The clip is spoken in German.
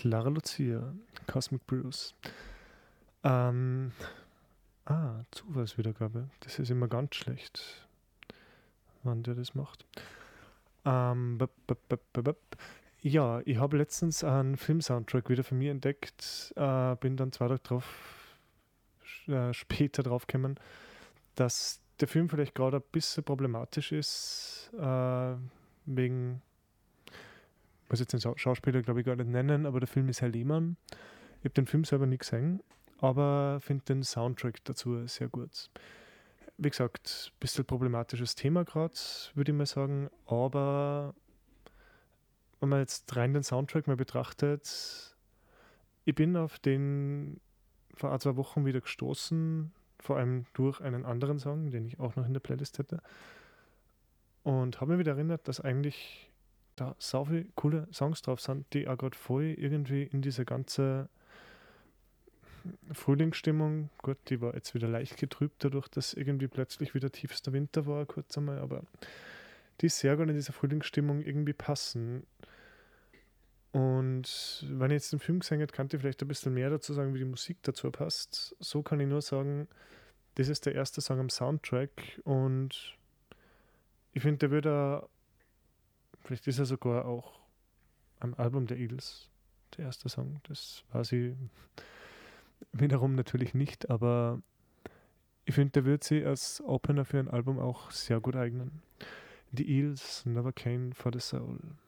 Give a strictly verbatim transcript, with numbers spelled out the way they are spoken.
Clara Lucia, Cosmic Bruce. Ähm, ah, Zufallswiedergabe. Das ist immer ganz schlecht, wann der das macht. Ähm, bup, bup, bup, bup, bup. Ja, ich habe letztens einen Film-Soundtrack wieder von mir entdeckt. Äh, bin dann zwei Tage drauf, äh, später drauf gekommen, dass der Film vielleicht gerade ein bisschen problematisch ist, äh, wegen, ich muss jetzt den Schau- Schauspieler glaube ich gar nicht nennen, aber der Film ist Herr Lehmann. Ich habe den Film selber nicht gesehen, aber finde den Soundtrack dazu sehr gut. Wie gesagt, ein bisschen problematisches Thema gerade, würde ich mal sagen, aber wenn man jetzt rein den Soundtrack mal betrachtet, ich bin auf den vor ein, zwei Wochen wieder gestoßen, vor allem durch einen anderen Song, den ich auch noch in der Playlist hätte, und habe mir wieder erinnert, dass eigentlich da so viele coole Songs drauf sind, die auch gerade voll irgendwie in diese ganze Frühlingsstimmung, gut, die war jetzt wieder leicht getrübt dadurch, dass irgendwie plötzlich wieder tiefster Winter war, kurz einmal, aber die sehr gut in dieser Frühlingsstimmung irgendwie passen. Und wenn ich jetzt den Film gesehen hätte, könnte ich vielleicht ein bisschen mehr dazu sagen, wie die Musik dazu passt. So kann ich nur sagen, das ist der erste Song am Soundtrack und ich finde, der würde, vielleicht ist er sogar auch am Album der Eagles, der erste Song. Das weiß ich wiederum natürlich nicht, aber ich finde, der wird sich als Opener für ein Album auch sehr gut eignen. The Eels, Never Came for the Soul.